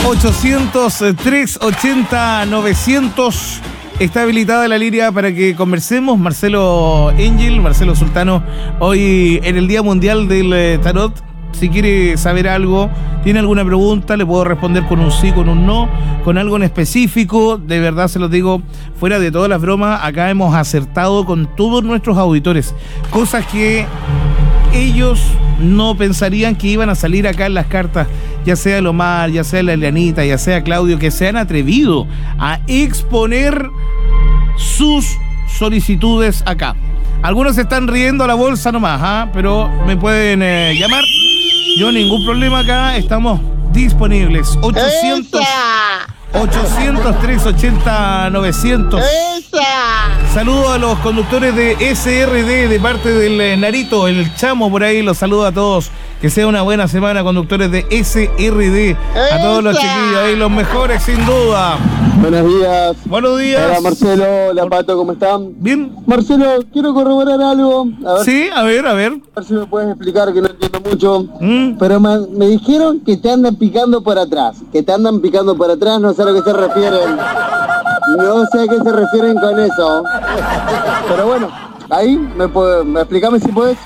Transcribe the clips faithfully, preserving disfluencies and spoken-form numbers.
ochocientos, trescientos ochenta, novecientos. Está habilitada la línea para que conversemos. Marcelo Engel, Marcelo Sultano, hoy en el Día Mundial del Tarot. Si quiere saber algo, tiene alguna pregunta, le puedo responder con un sí, con un no, con algo en específico. De verdad se los digo, fuera de todas las bromas, acá hemos acertado con todos nuestros auditores. Cosas que ellos no pensarían que iban a salir acá en las cartas, ya sea Lomar, ya sea la Elianita, ya sea Claudio, que se han atrevido a exponer sus solicitudes acá. Algunos se están riendo a la bolsa nomás, ¿ah? Pero me pueden eh, llamar. Yo ningún problema acá, estamos disponibles. ochocientos, ochocientos, trescientos ochenta, novecientos. Saludo a los conductores de S R D de parte del eh, Narito, el Chamo por ahí, los saludo a todos. Que sea una buena semana, conductores de S R D. A todos los chiquillos ahí, los mejores sin duda. Buenos días. Buenos días. Hola Marcelo, hola Pato, ¿cómo están? Bien. Marcelo, quiero corroborar algo. A ver, Sí, a ver, a ver. a ver si me puedes explicar, que no entiendo mucho. Mm. Pero me, me dijeron que te andan picando por atrás. Que te andan picando por atrás, no sé a lo que se refieren. No sé a qué se refieren con eso. Pero bueno, ahí, me, puede, me explícame si puedes.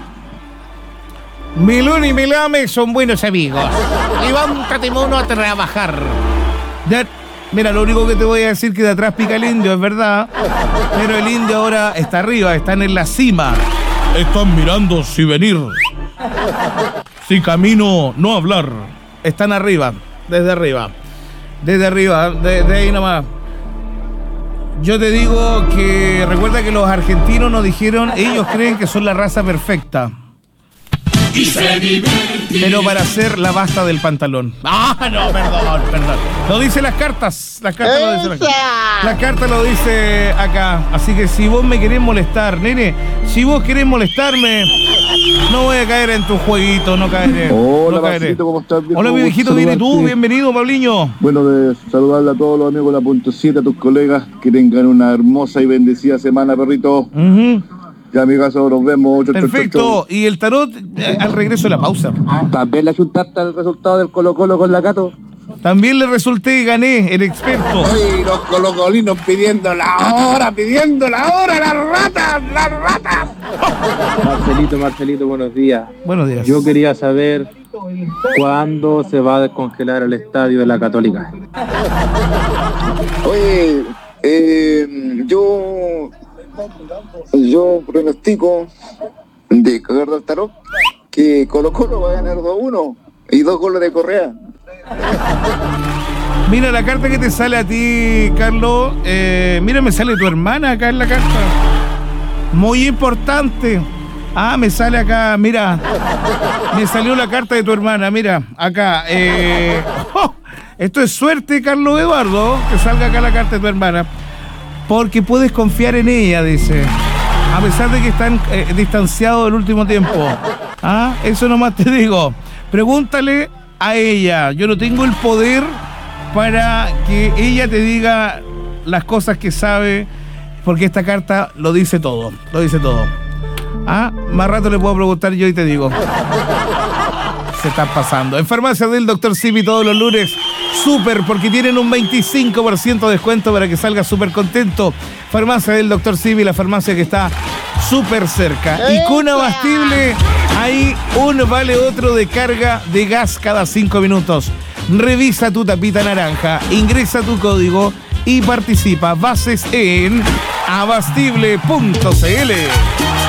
Milón y Milame son buenos amigos. Levántate, mono, a trabajar. Ya, mira, lo único que te voy a decir que de atrás pica el indio, es verdad. Pero el indio ahora está arriba, están en la cima. Están mirando si venir. Si camino, no hablar. Están arriba, desde arriba. Desde arriba, desde de ahí nomás. Yo te digo que recuerda que los argentinos nos dijeron, ellos creen que son la raza perfecta. Pero para hacer la basta del pantalón. Ah, no, perdón, perdón. Lo dice las cartas. Las cartas lo dice las cartas. La carta lo dice acá. Así que si vos me querés molestar, nene, si vos querés molestarme, no voy a caer en tu jueguito, no caeré. Hola, no caeré. Marcelito, ¿cómo estás? Bien, Hola, mi viejito, viene tú, bienvenido, Pabliño. Bueno, de saludarle a todos los amigos de la punto siete, a tus colegas, que tengan una hermosa y bendecida semana, perrito. Uh-huh. Ya, amigas, nos vemos. Chau, chau, Perfecto. chau, chau. Y el tarot eh, al regreso de la pausa. También le ayudaste al resultado del Colo Colo con la Cato. También le resulté y gané, el experto. Sí, los colocolinos pidiendo la hora, pidiendo la hora, las ratas, las ratas. Marcelito, Marcelito, buenos días. Buenos días. Yo quería saber cuándo se va a descongelar el estadio de la Católica. Oye, eh, yo, yo pronostico de cagar del tarot que Colo Colo va a ganar dos uno y dos goles de Correa. Mira la carta que te sale a ti, Carlos. Eh, mira, me sale tu hermana acá en la carta. Muy importante. Ah, me sale acá, mira. Me salió la carta de tu hermana, mira, acá. Eh, oh, esto es suerte, Carlos Eduardo, que salga acá la carta de tu hermana. Porque puedes confiar en ella, dice. A pesar de que están eh, distanciados el último tiempo. Ah, eso nomás te digo. Pregúntale a ella. Yo no tengo el poder para que ella te diga las cosas que sabe, porque esta carta lo dice todo, lo dice todo. Ah, más rato le puedo preguntar yo y te digo. Se está pasando. En Farmacia del doctor Simi todos los lunes, súper, porque tienen un veinticinco por ciento de descuento para que salgas súper contento. Farmacia del doctor Simi, la farmacia que está súper cerca. Y con Abastible hay un vale otro de carga de gas cada cinco minutos. Revisa tu tapita naranja, ingresa tu código y participa. Bases en abastible punto c l.